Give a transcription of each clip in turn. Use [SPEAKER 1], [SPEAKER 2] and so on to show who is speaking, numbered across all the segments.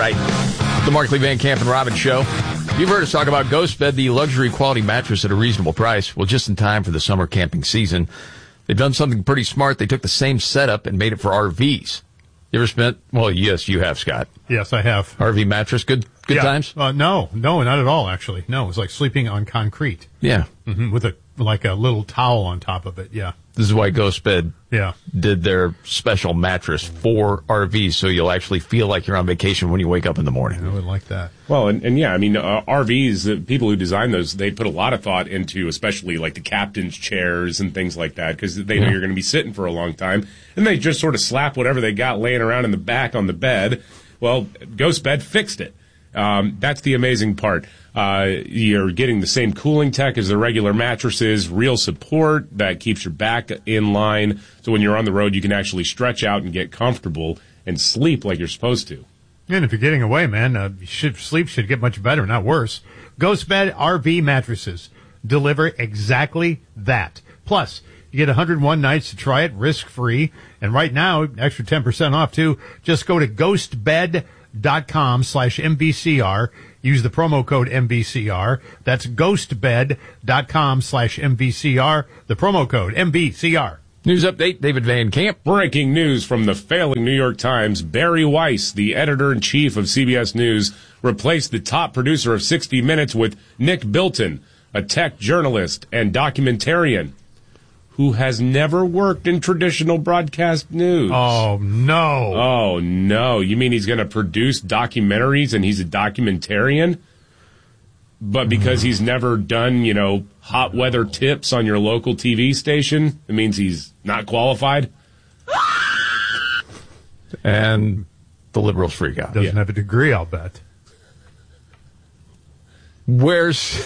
[SPEAKER 1] right. The Markley, Van Camp, and Robbins Show. You've heard us talk about GhostBed, the luxury quality mattress at a reasonable price. Well, just in time for the summer camping season. They've done something pretty smart. They took the same setup and made it for RVs. You ever spent, well, yes, you have, Scott.
[SPEAKER 2] Yes, I have.
[SPEAKER 1] RV mattress, good times?
[SPEAKER 2] No, not at all, actually. No, it was like sleeping on concrete.
[SPEAKER 1] Yeah.
[SPEAKER 2] Mm-hmm, with a little towel on top of it, yeah.
[SPEAKER 1] This is why GhostBed
[SPEAKER 2] Yeah.
[SPEAKER 1] did their special mattress for RVs, so you'll actually feel like you're on vacation when you wake up in the morning.
[SPEAKER 2] I would like that.
[SPEAKER 3] Well, and yeah, I mean, RVs, the people who design those, they put a lot of thought into, especially like the captain's chairs and things like that, because they know you're going to be sitting for a long time, and they just sort of slap whatever they got laying around in the back on the bed. Well, GhostBed fixed it. That's the amazing part. You're getting the same cooling tech as the regular mattresses, real support that keeps your back in line. So when you're on the road, you can actually stretch out and get comfortable and sleep like you're supposed to.
[SPEAKER 2] And if you're getting away, man, sleep should get much better, not worse. GhostBed RV mattresses deliver exactly that. Plus, you get 101 nights to try it risk-free. And right now, extra 10% off, too. Just go to ghostbed.com/MVCR. Use the promo code MVCR. That's ghostbed.com/MVCR. The promo code MVCR.
[SPEAKER 1] News update, David Van Camp.
[SPEAKER 3] Breaking news from the failing New York Times. Barry Weiss, the editor-in-chief of CBS News, replaced the top producer of 60 Minutes with Nick Bilton, a tech journalist and documentarian who has never worked in traditional broadcast news.
[SPEAKER 2] Oh, no.
[SPEAKER 3] Oh, no. You mean he's going to produce documentaries and he's a documentarian? But because he's never done, hot weather tips on your local TV station, it means he's not qualified?
[SPEAKER 1] And the liberals freak out.
[SPEAKER 2] Doesn't have a degree, I'll bet.
[SPEAKER 1] Where's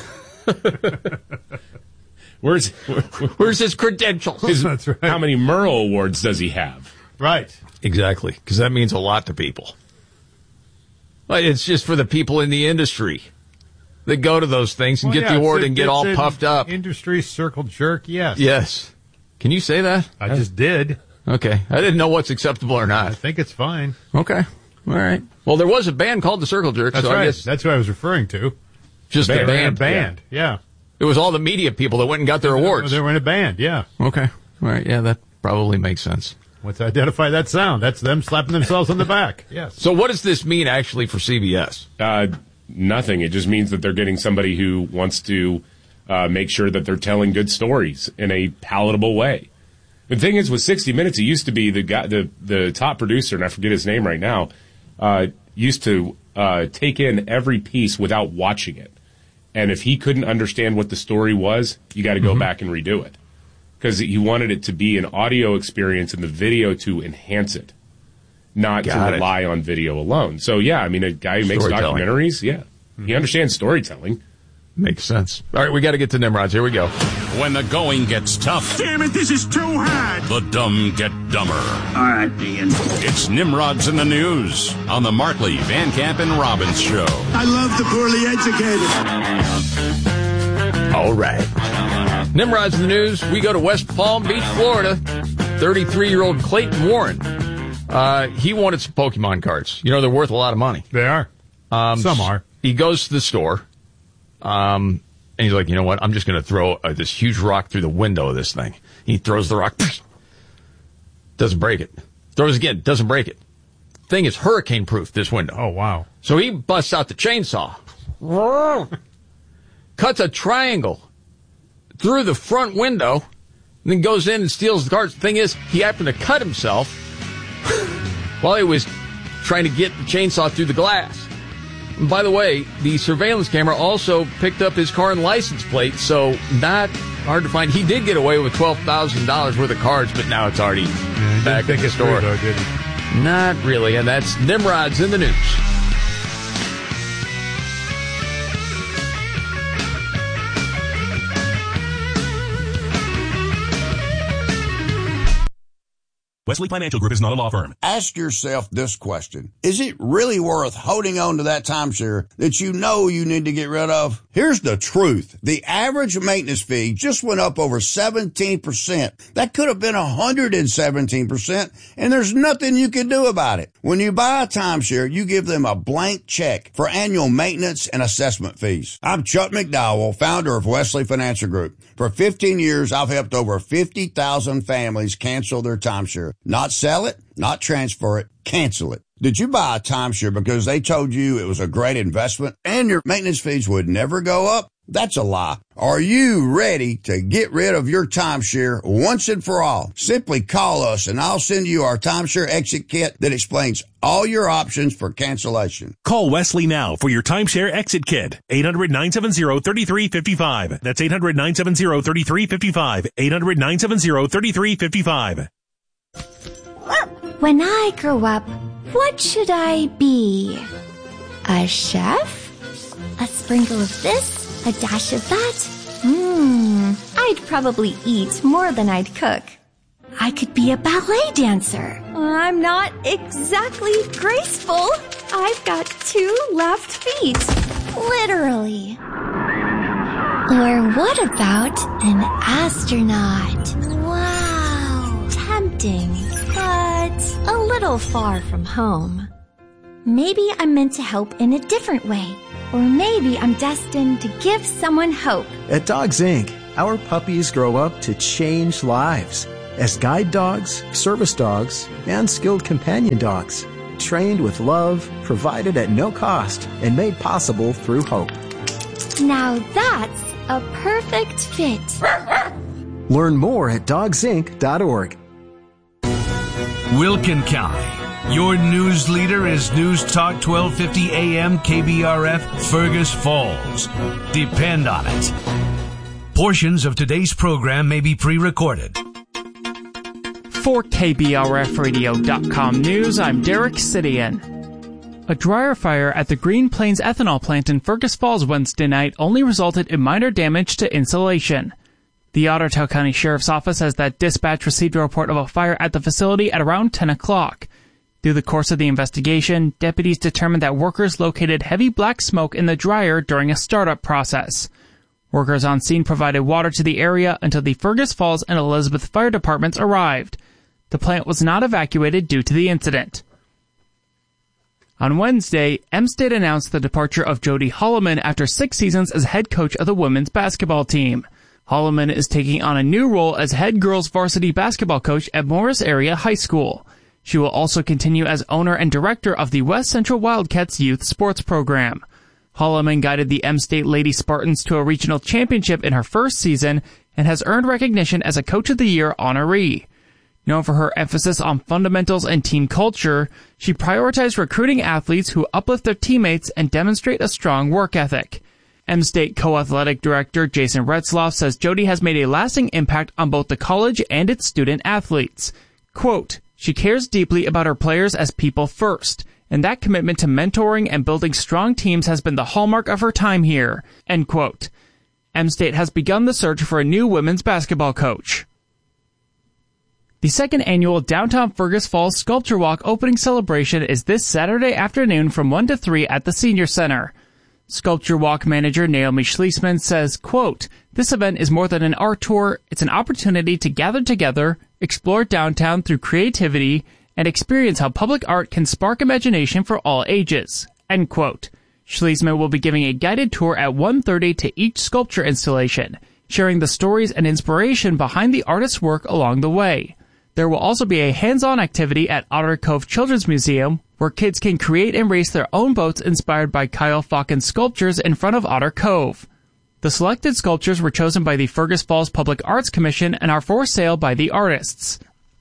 [SPEAKER 1] his credentials?
[SPEAKER 2] That's right.
[SPEAKER 3] How many Murrow Awards does he have?
[SPEAKER 2] Right.
[SPEAKER 1] Exactly, because that means a lot to people. But it's just for the people in the industry that go to those things and get the award and get all puffed up.
[SPEAKER 2] Industry circle jerk, yes.
[SPEAKER 1] Yes. Can you say that?
[SPEAKER 2] I just did.
[SPEAKER 1] Okay. I didn't know what's acceptable or not.
[SPEAKER 2] I think it's fine.
[SPEAKER 1] Okay. All right. Well, there was a band called the Circle Jerks.
[SPEAKER 2] That's
[SPEAKER 1] so
[SPEAKER 2] right.
[SPEAKER 1] I guess
[SPEAKER 2] That's what I was referring to.
[SPEAKER 1] just the band.
[SPEAKER 2] Band, yeah.
[SPEAKER 1] It was all the media people that went and got their awards.
[SPEAKER 2] They were in a band, yeah.
[SPEAKER 1] Okay. All right. Yeah, that probably makes sense.
[SPEAKER 2] Let's identify that sound. That's them slapping themselves on the back. Yes.
[SPEAKER 1] So what does this mean actually for CBS?
[SPEAKER 3] Nothing. It just means that they're getting somebody who wants to make sure that they're telling good stories in a palatable way. The thing is, with 60 Minutes, it used to be the guy, the top producer, and I forget his name right now, used to take in every piece without watching it. And if he couldn't understand what the story was, you got to go back and redo it. Because he wanted it to be an audio experience and the video to enhance it, not to rely on video alone. So, yeah, I mean, a guy who makes documentaries, he understands storytelling.
[SPEAKER 1] Makes sense. All right, we got to get to Nimrods. Here we go.
[SPEAKER 4] When the going gets tough.
[SPEAKER 5] Damn it, this is too hard.
[SPEAKER 4] The dumb get dumber.
[SPEAKER 5] All right, Ian.
[SPEAKER 4] It's Nimrods in the News on the Markley, Van Camp, and Robbins Show.
[SPEAKER 5] I love the poorly educated.
[SPEAKER 1] All right. Nimrods in the News. We go to West Palm Beach, Florida. 33-year-old Clayton Warren. He wanted some Pokemon cards. They're worth a lot of money.
[SPEAKER 2] They are. Some are.
[SPEAKER 1] He goes to the store. And he's like, you know what? I'm just going to throw this huge rock through the window of this thing. He throws the rock. Doesn't break it. Throws again. Doesn't break it. Thing is hurricane-proof, this window.
[SPEAKER 2] Oh, wow.
[SPEAKER 1] So he busts out the chainsaw. Cuts a triangle through the front window, and then goes in and steals the cards. The thing is, he happened to cut himself while he was trying to get the chainsaw through the glass. And by the way, the surveillance camera also picked up his car and license plate, so not hard to find. He did get away with $12,000 worth of cards, but now it's already back at the store.
[SPEAKER 2] Though, did he?
[SPEAKER 1] Not really, and that's Nimrods in the News.
[SPEAKER 6] Wesley Financial Group is not a law firm.
[SPEAKER 7] Ask yourself this question. Is it really worth holding on to that timeshare that you know you need to get rid of? Here's the truth. The average maintenance fee just went up over 17%. That could have been 117%, and there's nothing you can do about it. When you buy a timeshare, you give them a blank check for annual maintenance and assessment fees. I'm Chuck McDowell, founder of Wesley Financial Group. For 15 years, I've helped over 50,000 families cancel their timeshare. Not sell it, not transfer it, cancel it. Did you buy a timeshare because they told you it was a great investment and your maintenance fees would never go up? That's a lie. Are you ready to get rid of your timeshare once and for all? Simply call us and I'll send you our timeshare exit kit that explains all your options for cancellation.
[SPEAKER 6] Call Wesley now for your timeshare exit kit. 800-970-3355. That's 800-970-3355. 800-970-3355.
[SPEAKER 8] When I grow up, what should I be? A chef? A sprinkle of this? A dash of that? I'd probably eat more than I'd cook. I could be a ballet dancer. I'm not exactly graceful. I've got 2 left feet. Literally. Or what about an astronaut? Wow. Tempting, but a little far from home. Maybe I'm meant to help in a different way. Or maybe I'm destined to give someone hope.
[SPEAKER 9] At Dogs Inc., our puppies grow up to change lives as guide dogs, service dogs, and skilled companion dogs, trained with love, provided at no cost, and made possible through hope.
[SPEAKER 8] Now that's a perfect fit.
[SPEAKER 9] Learn more at dogsinc.org.
[SPEAKER 10] Wilkin County. Your news leader is News Talk 1250 AM KBRF Fergus Falls. Depend on it. Portions of today's program may be pre-recorded.
[SPEAKER 11] For KBRFradio.com News, I'm Derek Sidian. A dryer fire at the Green Plains ethanol plant in Fergus Falls Wednesday night only resulted in minor damage to insulation. The Ottertail County Sheriff's Office says that dispatch received a report of a fire at the facility at around 10 o'clock. Through the course of the investigation, deputies determined that workers located heavy black smoke in the dryer during a startup process. Workers on scene provided water to the area until the Fergus Falls and Elizabeth fire departments arrived. The plant was not evacuated due to the incident. On Wednesday, M-State announced the departure of Jody Holloman after 6 seasons as head coach of the women's basketball team. Holloman is taking on a new role as head girls varsity basketball coach at Morris Area High School. She will also continue as owner and director of the West Central Wildcats youth sports program. Holloman guided the M-State Lady Spartans to a regional championship in her first season and has earned recognition as a Coach of the Year honoree. Known for her emphasis on fundamentals and team culture, she prioritized recruiting athletes who uplift their teammates and demonstrate a strong work ethic. M-State co-athletic director Jason Retzloff says Jody has made a lasting impact on both the college and its student athletes. Quote, "She cares deeply about her players as people first, and that commitment to mentoring and building strong teams has been the hallmark of her time here." End quote. M-State has begun the search for a new women's basketball coach. The second annual Downtown Fergus Falls Sculpture Walk opening celebration is this Saturday afternoon from 1 to 3 at the Senior Center. Sculpture Walk manager Naomi Schlesman says, quote, "This event is more than an art tour. It's an opportunity to gather together, explore downtown through creativity, and experience how public art can spark imagination for all ages." End quote. Schlesman will be giving a guided tour at 1:30 to each sculpture installation, sharing the stories and inspiration behind the artist's work along the way. There will also be a hands-on activity at Otter Cove Children's Museum, where kids can create and race their own boats inspired by Kyle Falcon's sculptures in front of Otter Cove. The selected sculptures were chosen by the Fergus Falls Public Arts Commission and are for sale by the artists.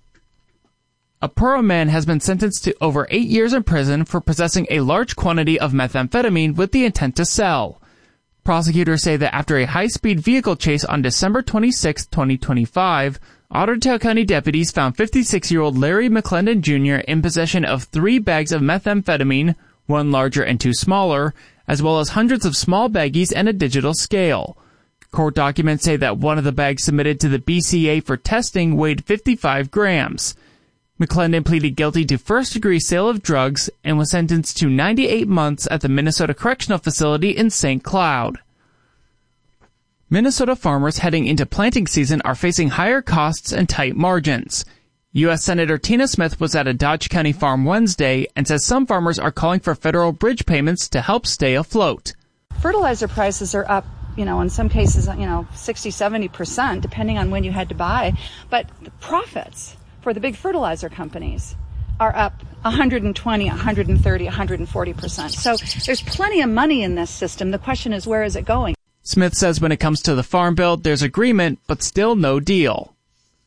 [SPEAKER 11] A Pearl man has been sentenced to over 8 years in prison for possessing a large quantity of methamphetamine with the intent to sell. Prosecutors say that after a high-speed vehicle chase on December 26, 2025, Ottertail County deputies found 56-year-old Larry McClendon Jr. in possession of 3 bags of methamphetamine, 1 larger and 2 smaller, as well as hundreds of small baggies and a digital scale. Court documents say that one of the bags submitted to the BCA for testing weighed 55 grams. McClendon pleaded guilty to first-degree sale of drugs and was sentenced to 98 months at the Minnesota Correctional Facility in St. Cloud. Minnesota farmers heading into planting season are facing higher costs and tight margins. U.S. Senator Tina Smith was at a Dodge County farm Wednesday and says some farmers are calling for federal bridge payments to help stay afloat.
[SPEAKER 12] Fertilizer prices are up, in some cases, 60, 70%, depending on when you had to buy. But the profits for the big fertilizer companies are up 120, 130, 140%. So there's plenty of money in this system. The question is, where is it going?
[SPEAKER 11] Smith says when it comes to the farm bill, there's agreement, but still no deal.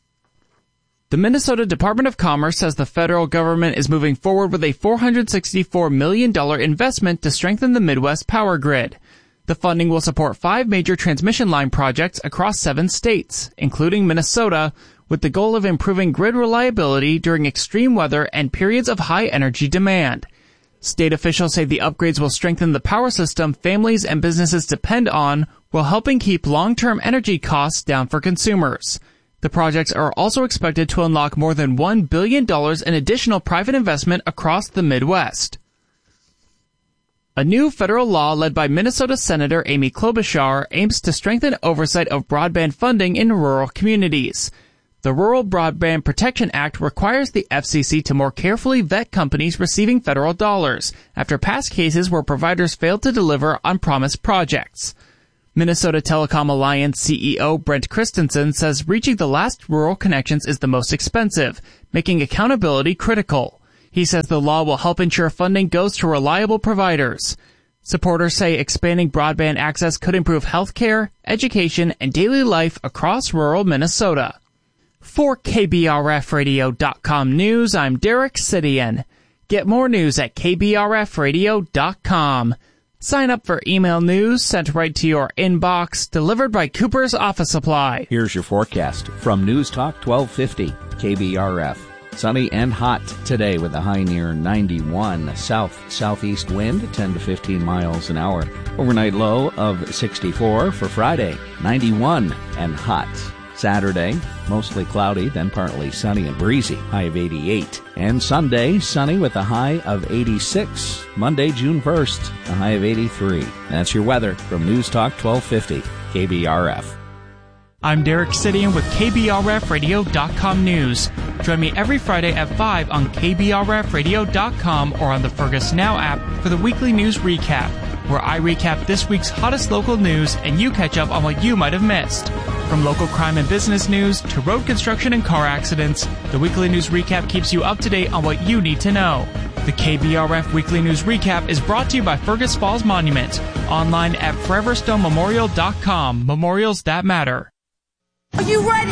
[SPEAKER 11] The Minnesota Department of Commerce says the federal government is moving forward with a $464 million investment to strengthen the Midwest power grid. The funding will support 5 major transmission line projects across 7 states, including Minnesota, with the goal of improving grid reliability during extreme weather and periods of high energy demand. State officials say the upgrades will strengthen the power system families and businesses depend on, while helping keep long-term energy costs down for consumers. The projects are also expected to unlock more than $1 billion in additional private investment across the Midwest. A new federal law led by Minnesota Senator Amy Klobuchar aims to strengthen oversight of broadband funding in rural communities. The Rural Broadband Protection Act requires the FCC to more carefully vet companies receiving federal dollars after past cases where providers failed to deliver on promised projects. Minnesota Telecom Alliance CEO Brent Christensen says reaching the last rural connections is the most expensive, making accountability critical. He says the law will help ensure funding goes to reliable providers. Supporters say expanding broadband access could improve healthcare, education, and daily life across rural Minnesota. For KBRFradio.com News, I'm Derek Sidian. Get more news at KBRFradio.com. Sign up for email news sent right to your inbox, delivered by Cooper's Office Supply.
[SPEAKER 13] Here's your forecast from News Talk 1250, KBRF. Sunny and hot today with a high near 91. South-southeast wind 10 to 15 miles an hour. Overnight low of 64 for Friday, 91 and hot. Saturday, mostly cloudy, then partly sunny and breezy, high of 88. And Sunday, sunny with a high of 86. Monday, June 1st, a high of 83. That's your weather from News Talk 1250, KBRF.
[SPEAKER 11] I'm Derek Sidian with KBRFradio.com News. Join me every Friday at 5 on KBRFradio.com or on the Fergus Now app for the weekly news recap, where I recap this week's hottest local news and you catch up on what you might have missed. From local crime and business news to road construction and car accidents, the weekly news recap keeps you up to date on what you need to know. The KBRF Weekly News Recap is brought to you by Fergus Falls Monument, online at foreverstonемemorial.com. Memorials that matter.
[SPEAKER 5] Are you ready?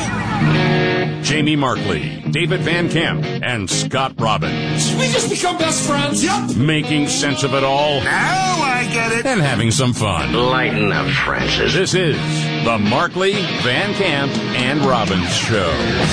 [SPEAKER 4] Jamie Markley, David Van Camp, and Scott Robbins.
[SPEAKER 5] We just become best friends. Yep.
[SPEAKER 4] Making sense of it all.
[SPEAKER 5] Now I get it.
[SPEAKER 4] And having some fun.
[SPEAKER 5] Lighten up, Francis.
[SPEAKER 4] This is the Markley, Van Camp, and Robbins Show.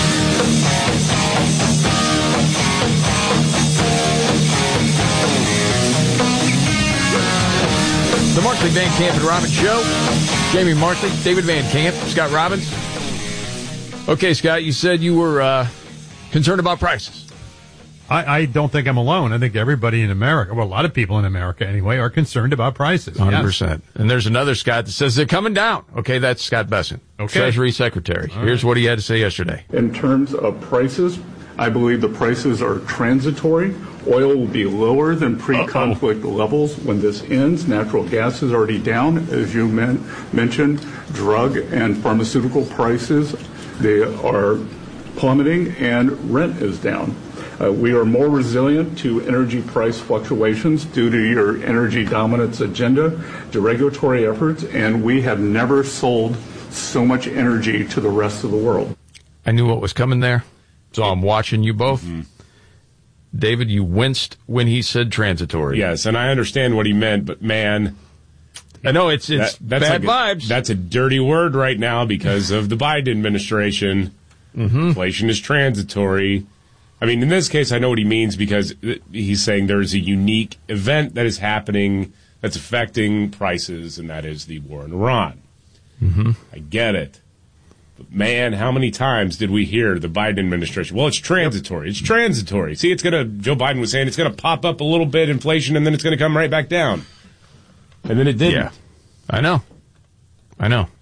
[SPEAKER 1] The Markley, Van Camp, and Robbins Show. Jamie Markley, David Van Camp, Scott Robbins. Okay, Scott, you said you were concerned about prices.
[SPEAKER 2] I don't think I'm alone. I think everybody in America, well, a lot of people in America anyway, are concerned about prices.
[SPEAKER 1] 100%.
[SPEAKER 2] Yes.
[SPEAKER 1] And there's another Scott that says they're coming down. Okay, that's Scott Besson, Treasury Secretary.
[SPEAKER 2] All
[SPEAKER 1] Here's
[SPEAKER 2] right.
[SPEAKER 1] what he had to say yesterday.
[SPEAKER 14] In terms of prices, I believe the prices are transitory. Oil will be lower than pre-conflict levels when this ends. Natural gas is already down, as you mentioned. Drug and pharmaceutical prices, they are plummeting, and rent is down. We are more resilient to energy price fluctuations due to your energy dominance agenda, to regulatory efforts, and we have never sold so much energy to the rest of the world.
[SPEAKER 1] I knew what was coming there, so I'm watching you both. Mm-hmm. David, you winced when he said transitory.
[SPEAKER 3] Yes, and I understand what he meant, but man,
[SPEAKER 1] I know it's
[SPEAKER 3] that's
[SPEAKER 1] bad vibes.
[SPEAKER 3] That's a dirty word right now because of the Biden administration.
[SPEAKER 1] Mm-hmm.
[SPEAKER 3] Inflation is transitory. I mean, in this case, I know what he means because he's saying there's a unique event that is happening that's affecting prices, and that is the war in Iran.
[SPEAKER 1] Mm-hmm.
[SPEAKER 3] I get it. But man, how many times did we hear the Biden administration? Well, it's transitory. It's transitory. See, Joe Biden was saying it's going to pop up a little bit, inflation, and then it's going to come right back down. And then it didn't.
[SPEAKER 1] Yeah, I know.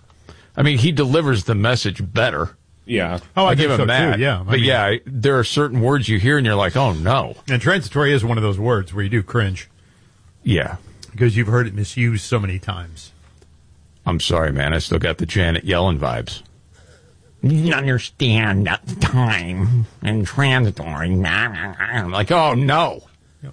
[SPEAKER 1] I mean, he delivers the message better.
[SPEAKER 3] Yeah.
[SPEAKER 2] Oh, I
[SPEAKER 1] give
[SPEAKER 2] think
[SPEAKER 1] him
[SPEAKER 2] so
[SPEAKER 1] that.
[SPEAKER 2] too, yeah.
[SPEAKER 1] But yeah, there are certain words you hear and you're like, oh no.
[SPEAKER 2] And transitory is one of those words where you do cringe.
[SPEAKER 1] Yeah.
[SPEAKER 2] Because you've heard it misused so many times.
[SPEAKER 1] I'm sorry, man. I still got the Janet Yellen vibes. You understand that time and transitory. I'm like, oh no.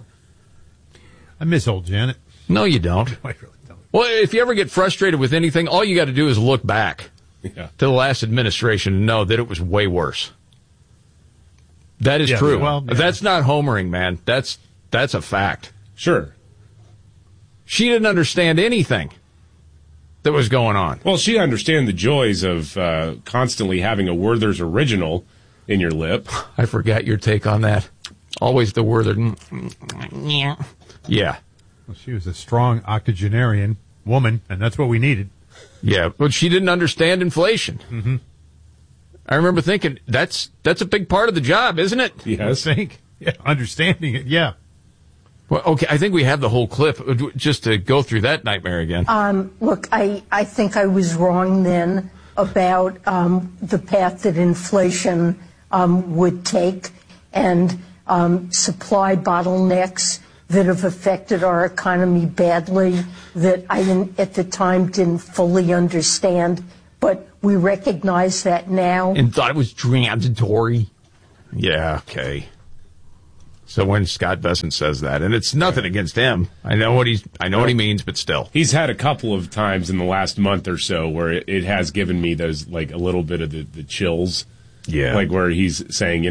[SPEAKER 2] I miss old Janet.
[SPEAKER 1] No, you don't.
[SPEAKER 2] I really don't.
[SPEAKER 1] Well, if you ever get frustrated with anything, all you got to do is look back
[SPEAKER 3] Yeah.
[SPEAKER 1] to the last administration and know that it was way worse. That is true.
[SPEAKER 2] Well, yeah.
[SPEAKER 1] That's not homering, man. That's a fact.
[SPEAKER 3] Sure.
[SPEAKER 1] She didn't understand anything that was going on.
[SPEAKER 3] Well, she understands the joys of constantly having a Werther's Original in your lip.
[SPEAKER 1] I forgot your take on that. Always the Werther. Yeah.
[SPEAKER 2] Well, she was a strong octogenarian woman, and that's what we needed.
[SPEAKER 1] Yeah, but she didn't understand inflation.
[SPEAKER 2] Mm-hmm.
[SPEAKER 1] I remember thinking, that's a big part of the job, isn't it?
[SPEAKER 3] Yes.
[SPEAKER 2] I think. Yeah, understanding it, yeah.
[SPEAKER 1] Well, okay, I think we have the whole clip just to go through that nightmare again.
[SPEAKER 15] Look, I think I was wrong then about the path that inflation would take and supply bottlenecks that have affected our economy badly that I at the time didn't fully understand. But we recognize that now.
[SPEAKER 1] And thought it was transitory. Yeah, okay. So when Scott Bessent says that, and it's nothing against him, I know what he means, but still,
[SPEAKER 3] he's had a couple of times in the last month or so where it has given me those like a little bit of the chills.
[SPEAKER 1] Yeah,
[SPEAKER 3] like where he's saying,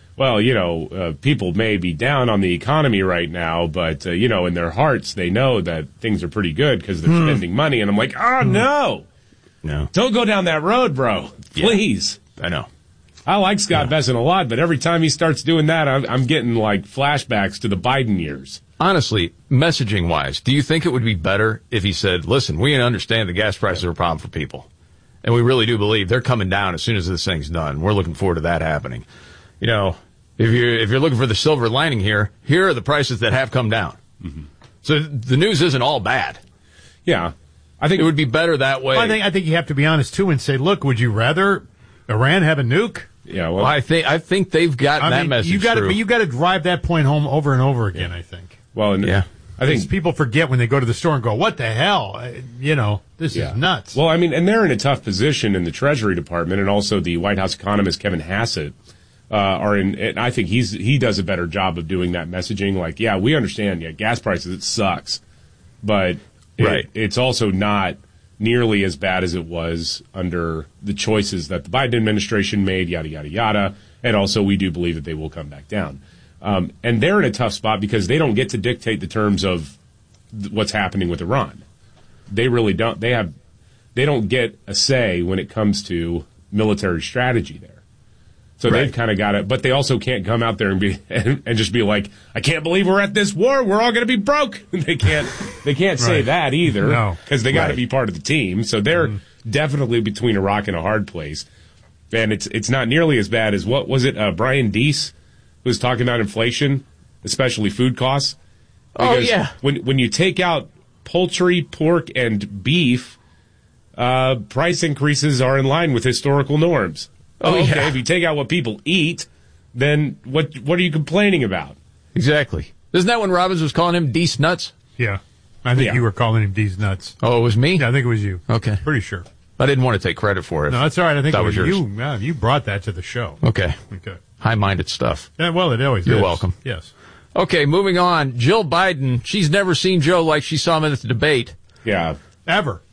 [SPEAKER 3] people may be down on the economy right now, but in their hearts they know that things are pretty good because they're spending money. And I'm like, no, don't go down that road, bro. Please.
[SPEAKER 1] Yeah, I know.
[SPEAKER 3] I like Scott Bessent a lot, but every time he starts doing that, I'm getting like flashbacks to the Biden years.
[SPEAKER 1] Honestly, messaging-wise, do you think it would be better if he said, listen, we understand the gas prices are a problem for people, and we really do believe they're coming down as soon as this thing's done. We're looking forward to that happening. If you're looking for the silver lining here are the prices that have come down. Mm-hmm. So the news isn't all bad.
[SPEAKER 3] Yeah.
[SPEAKER 1] I think it would be better that way.
[SPEAKER 2] Well, I think you have to be honest, too, and say, look, would you rather Iran have a nuke?
[SPEAKER 3] Yeah, well,
[SPEAKER 1] I think they've gotten that message through.
[SPEAKER 2] But you got to drive that point home over and over again. I think.
[SPEAKER 3] Well, I think
[SPEAKER 2] people forget when they go to the store and go, "What the hell?" This is nuts.
[SPEAKER 3] Well, and they're in a tough position in the Treasury Department, and also the White House economist Kevin Hassett are in. And I think he does a better job of doing that messaging. Like, yeah, we understand. Yeah, gas prices, it sucks, but it's also not nearly as bad as it was under the choices that the Biden administration made, yada, yada, yada. And also we do believe that they will come back down. And they're in a tough spot because they don't get to dictate the terms of what's happening with Iran. They really don't. They don't get a say when it comes to military strategy there. So they've kind of got it, but they also can't come out there and just be like, I can't believe we're at this war. We're all going to be broke. They can't say that either because they got to be part of the team. So they're definitely between a rock and a hard place. And it's not nearly as bad as what was it? Brian Deese who was talking about inflation, especially food costs. Because when you take out poultry, pork, and beef, price increases are in line with historical norms. Okay, if you take out what people eat, then what are you complaining about?
[SPEAKER 1] Exactly. Isn't that when Robbins was calling him Deese Nuts?
[SPEAKER 2] Yeah. I think you were calling him Deese Nuts.
[SPEAKER 1] Oh, it was me?
[SPEAKER 2] Yeah, I think it was you.
[SPEAKER 1] Okay.
[SPEAKER 2] Pretty sure.
[SPEAKER 1] I didn't want to take credit for it.
[SPEAKER 2] No, that's all right. I think
[SPEAKER 1] that was yours.
[SPEAKER 2] You brought that to the show.
[SPEAKER 1] Okay. High-minded stuff.
[SPEAKER 2] Yeah, well, it always is.
[SPEAKER 1] You're welcome.
[SPEAKER 2] Yes.
[SPEAKER 1] Okay, moving on. Jill Biden, she's never seen Joe like she saw him at the debate.
[SPEAKER 3] Yeah.
[SPEAKER 2] Ever.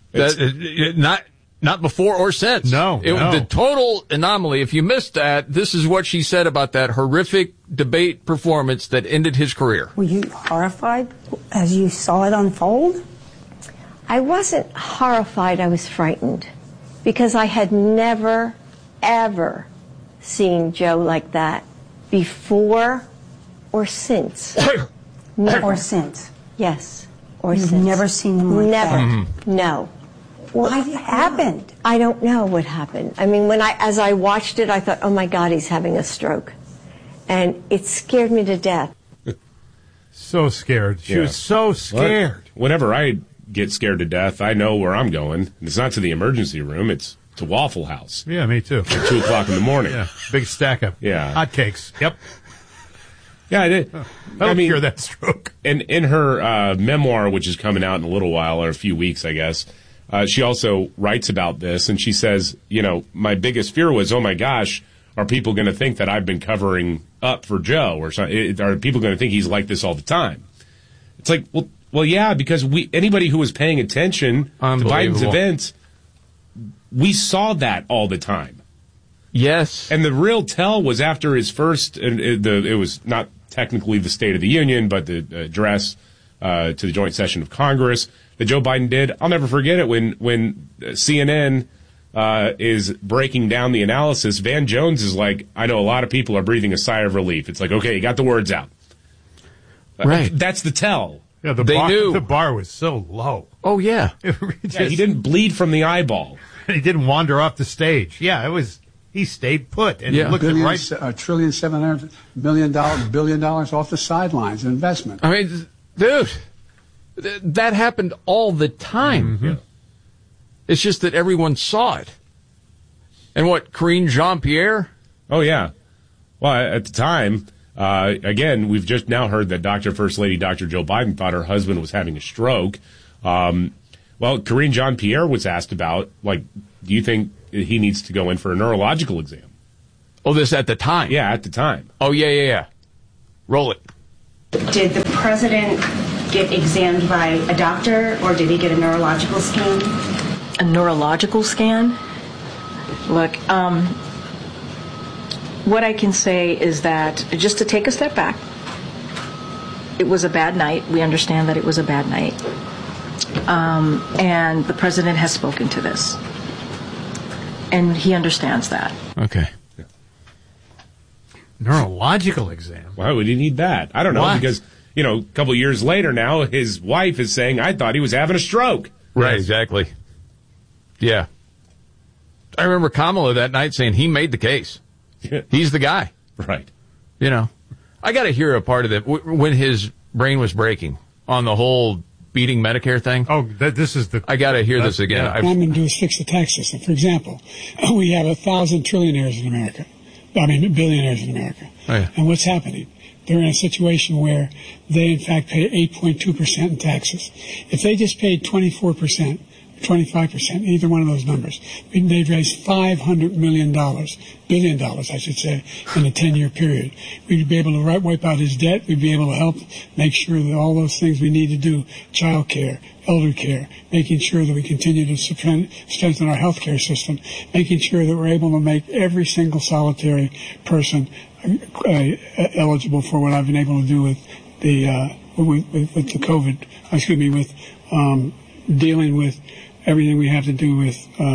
[SPEAKER 1] Not before or since.
[SPEAKER 2] No.
[SPEAKER 1] It was the total anomaly. If you missed that, this is what she said about that horrific debate performance that ended his career.
[SPEAKER 16] Were you horrified as you saw it unfold?
[SPEAKER 17] I wasn't horrified. I was frightened because I had never, ever seen Joe like that before or since.
[SPEAKER 16] Never. Or since?
[SPEAKER 17] Yes. Or
[SPEAKER 16] You've
[SPEAKER 17] since.
[SPEAKER 16] Never seen him like
[SPEAKER 17] never.
[SPEAKER 16] that?
[SPEAKER 17] Mm-hmm. No.
[SPEAKER 16] What happened?
[SPEAKER 17] I don't know what happened. I mean, as I watched it, I thought, oh my God, he's having a stroke. And it scared me to death.
[SPEAKER 2] So scared. She was so scared.
[SPEAKER 3] Whenever I get scared to death, I know where I'm going. It's not to the emergency room. It's to Waffle House.
[SPEAKER 2] Yeah, me too.
[SPEAKER 3] At 2 o'clock in the morning.
[SPEAKER 2] Yeah, big stack of hotcakes. Yep.
[SPEAKER 3] Yeah, I did.
[SPEAKER 2] I mean, cure that stroke.
[SPEAKER 3] And in her memoir, which is coming out in a little while, or a few weeks, I guess, she also writes about this, and she says, my biggest fear was, oh my gosh, are people going to think that I've been covering up for Joe, or something? Are people going to think he's like this all the time? It's like, well, yeah, because anybody who was paying attention to Biden's events, we saw that all the time.
[SPEAKER 1] Yes.
[SPEAKER 3] And the real tell was after his first, it was not technically the State of the Union, but the address to the joint session of Congress that Joe Biden did. I'll never forget it when CNN is breaking down the analysis. Van Jones is like, I know a lot of people are breathing a sigh of relief. It's like, okay, you got the words out.
[SPEAKER 1] Right.
[SPEAKER 3] That's the tell.
[SPEAKER 2] Yeah,
[SPEAKER 1] They knew.
[SPEAKER 2] The bar was so low.
[SPEAKER 1] Oh, yeah.
[SPEAKER 3] He didn't bleed from the eyeball.
[SPEAKER 2] He didn't wander off the stage. Yeah, he stayed put and looked at right.
[SPEAKER 18] $1.7 trillion billion off the sidelines investment.
[SPEAKER 1] I mean, dude, that happened all the time.
[SPEAKER 2] Mm-hmm.
[SPEAKER 1] It's just that everyone saw it. And what, Karine Jean-Pierre?
[SPEAKER 3] Oh, yeah. Well, at the time, again, we've just now heard that First Lady Dr. Joe Biden thought her husband was having a stroke. Well, Karine Jean-Pierre was asked about, do you think he needs to go in for a neurological exam?
[SPEAKER 1] Oh, this at the time?
[SPEAKER 3] Yeah, at the time.
[SPEAKER 1] Oh, yeah. Roll it.
[SPEAKER 19] Did the president get examined by a doctor, or did he get a neurological scan?
[SPEAKER 20] A neurological scan? Look, what I can say is that, just to take a step back, it was a bad night. We understand that it was a bad night. And the president has spoken to this. And he understands that.
[SPEAKER 1] Okay.
[SPEAKER 3] Yeah.
[SPEAKER 2] Neurological exam?
[SPEAKER 3] Why would he need that? I don't know, because, a couple years later now, his wife is saying, I thought he was having a stroke.
[SPEAKER 1] Right, exactly. Yeah. I remember Kamala that night saying he made the case.
[SPEAKER 3] Yeah.
[SPEAKER 1] He's the guy.
[SPEAKER 3] Right.
[SPEAKER 1] I got to hear a part of that when his brain was breaking on the whole beating Medicare thing.
[SPEAKER 2] Oh, this is the...
[SPEAKER 1] I got to hear this again.
[SPEAKER 18] What I'm going to do is fix the tax system. For example, we have 1,000 trillionaires in America. Billionaires in America.
[SPEAKER 1] Oh, yeah.
[SPEAKER 18] And what's happening? They're in a situation where they, in fact, pay 8.2% in taxes. If they just paid 24%, 25%, either one of those numbers, they'd raise $500 billion, I should say, in a 10-year period. We'd be able to wipe out his debt. We'd be able to help make sure that all those things we need to do, child care, elder care, making sure that we continue to strengthen our health care system, making sure that we're able to make every single solitary person eligible for what I've been able to do with the COVID, with dealing with everything we have to do with,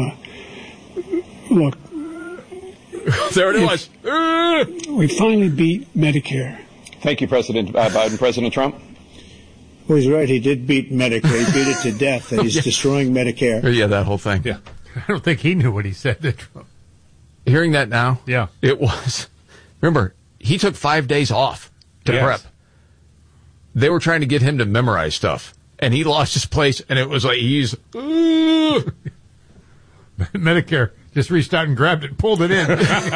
[SPEAKER 18] look.
[SPEAKER 1] There it was.
[SPEAKER 18] We finally beat Medicare.
[SPEAKER 21] Thank you, President Biden. President Trump?
[SPEAKER 22] Well, he's right. He did beat Medicare. He beat it to death, and he's destroying Medicare.
[SPEAKER 1] Yeah, that whole thing.
[SPEAKER 3] Yeah.
[SPEAKER 2] I don't think he knew what he said to Trump.
[SPEAKER 1] Hearing that now?
[SPEAKER 2] Yeah.
[SPEAKER 1] It was. Remember, he took 5 days off to prep. They were trying to get him to memorize stuff. And he lost his place, and it was like he's...
[SPEAKER 2] Medicare just reached out and grabbed it and pulled it in.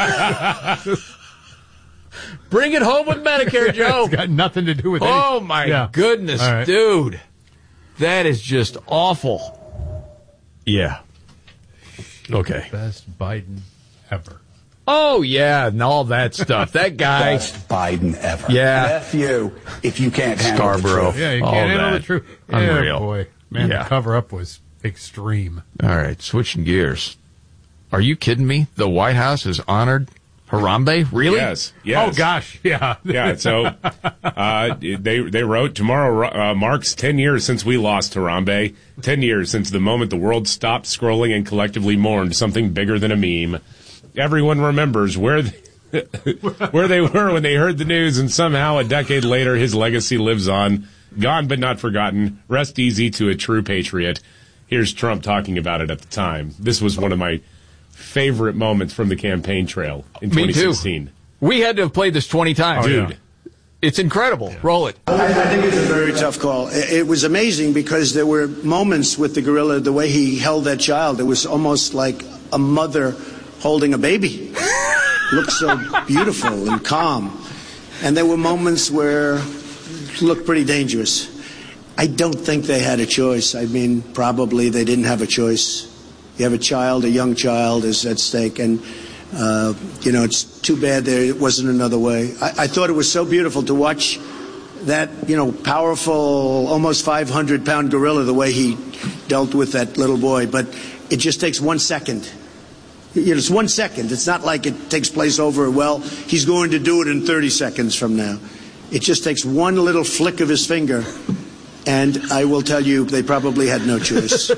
[SPEAKER 1] Bring it home with Medicare, Joe.
[SPEAKER 2] It's got nothing to do with it.
[SPEAKER 1] Oh, my goodness, dude. That is just awful. Yeah. Okay.
[SPEAKER 2] Best Biden ever.
[SPEAKER 1] Oh, yeah, and all that stuff. That guy.
[SPEAKER 22] Best Biden ever.
[SPEAKER 1] Yeah.
[SPEAKER 22] And F you if you can't handle
[SPEAKER 1] Scarborough.
[SPEAKER 22] the truth.
[SPEAKER 2] Yeah, you can't handle the truth.
[SPEAKER 1] Unreal.
[SPEAKER 2] Yeah, boy. Man, the cover-up was extreme.
[SPEAKER 1] All right, switching gears. Are you kidding me? The White House has honored Harambe? Really?
[SPEAKER 3] Yes.
[SPEAKER 2] Oh, gosh, yeah.
[SPEAKER 3] Yeah, so they wrote, tomorrow marks 10 years since we lost Harambe, 10 years since the moment the world stopped scrolling and collectively mourned something bigger than a meme. Everyone remembers where they were when they heard the news, and somehow a decade later his legacy lives on. Gone but not forgotten. Rest easy to a true patriot. Here's Trump talking about it at the time. This was one of my favorite moments from the campaign trail in 2016.
[SPEAKER 1] Me too. We had to have played this 20 times.
[SPEAKER 3] Dude.
[SPEAKER 1] Yeah. It's incredible. Yeah. Roll it.
[SPEAKER 22] I think it's a very tough call. It was amazing because there were moments with the gorilla, the way he held that child. It was almost like
[SPEAKER 6] a mother holding a baby. Looked so beautiful and calm. And there were moments where it looked pretty dangerous. I don't think they had a choice. I mean, probably they didn't have a choice. You have a child, a young child is at stake, and, it's too bad there wasn't another way. I thought it was so beautiful to watch that, powerful, almost 500-pound gorilla, the way he dealt with that little boy. But it just takes 1 second. It's 1 second. It's not like it takes place over, he's going to do it in 30 seconds from now. It just takes one little flick of his finger, and I will tell you, they probably had no choice.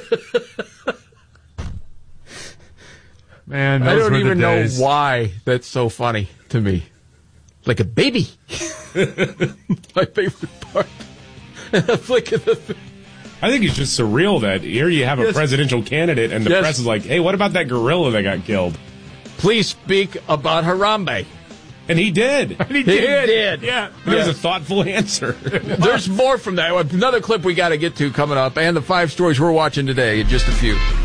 [SPEAKER 2] Man,
[SPEAKER 1] I don't even know why that's so funny to me. Like a baby. My favorite part. A flick of the finger.
[SPEAKER 3] I think it's just surreal that here you have a presidential candidate and the press is like, hey, what about that gorilla that got killed?
[SPEAKER 1] Please speak about Harambe.
[SPEAKER 3] And he did.
[SPEAKER 1] He did.
[SPEAKER 3] Yeah. That was a thoughtful answer.
[SPEAKER 1] There's more from that. Another clip we got to get to coming up, and the 5 stories we're watching today in just a few.